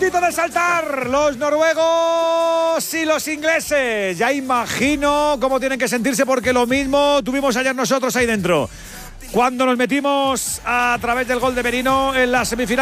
puntito de saltar los noruegos y los ingleses. Ya imagino cómo tienen que sentirse, porque lo mismo tuvimos ayer nosotros ahí dentro, cuando nos metimos a través del gol de Merino en la semifinal